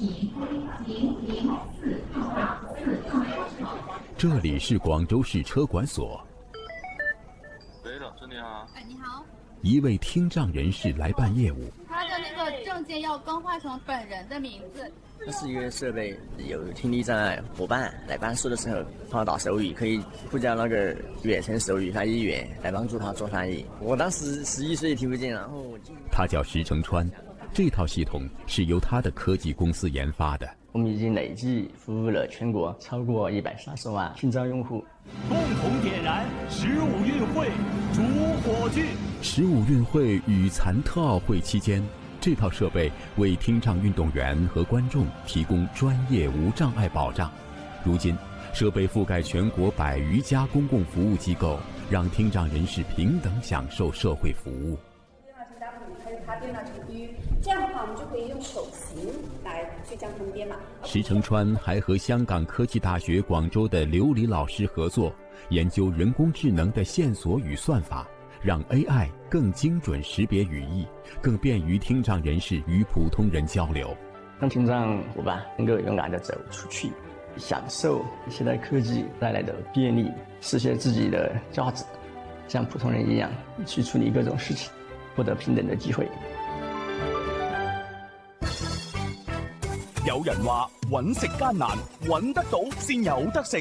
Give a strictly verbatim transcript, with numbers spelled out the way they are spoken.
这里是广州市车管所。 喂，老师你好。 哎，你好。 一位听障人士来办业务。 他的那个证件要更换成本人的名字。 这是一个设备，有听力障碍伙伴来办事的时候，帮他打手语，可以呼叫那个远程手语翻译员来帮助他做翻译。我当时十一岁听不见，然后我进。 他叫石成川，这套系统是由他的科技公司研发的。 我们已经累计服务了全国超过一百三十万听障用户。 共同点燃十五运会主火炬。 十五运会与残特奥会期间，这套设备为听障运动员和观众提供专业无障碍保障。如今，设备覆盖全国百余家公共服务机构，让听障人士平等享受社会服务。 电脑乘 W 还有它电脑乘 U， 这样的话我们就可以用手型来去将它们编码。 石成川还和香港科技大学广州的刘黎老师合作，研究人工智能的线索与算法，让 A I 更精准识别语义，更便于听障人士与普通人交流， 让听障伙伴能够勇敢地走出去，享受现代科技带来的便利，实现自己的价值，像普通人一样去处理各种事情，获得平等的机会。 有人話揾食艱難，揾得到先有得食。